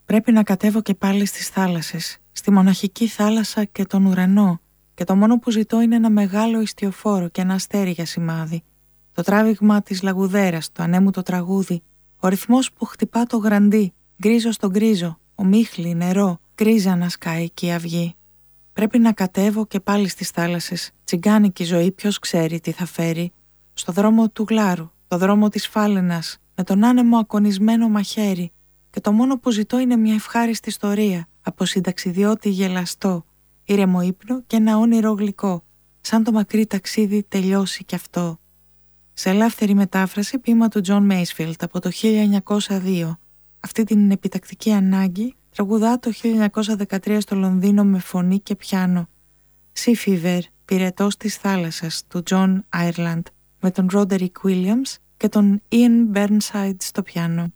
Πρέπει να κατέβω και πάλι στις θάλασσες, στη μοναχική θάλασσα και τον ουρανό, και το μόνο που ζητώ είναι ένα μεγάλο ιστιοφόρο και ένα αστέρι για σημάδι. Το τράβηγμα της λαγουδέρας, το ανέμου το τραγούδι, ο ρυθμός που χτυπά το γραντί, γκρίζο στον γκρίζο, ομίχλη, νερό, γκρίζα να σκάει εκεί η αυγή. Πρέπει να κατέβω και πάλι στις θάλασσες, τσιγκάνικη ζωή, ποιος ξέρει τι θα φέρει, στο δρόμο του γλάρου, το δρόμο της φάλαινας, με τον άνεμο ακονισμένο μαχαίρι, και το μόνο που ζητώ είναι μια ευχάριστη ιστορία από συνταξιδιώτη γελαστό, ήρεμο ύπνο και ένα όνειρο γλυκό, σαν το μακρύ ταξίδι τελειώσει κι αυτό. Σε ελεύθερη μετάφραση, ποίημα του John Masefield από το 1902. Αυτή την επιτακτική ανάγκη τραγουδά το 1913 στο Λονδίνο με φωνή και πιάνο. Sea Fever, πυρετός της θάλασσας, του John Ireland, με τον Roderick Williams και τον Ian Burnside στο πιάνο.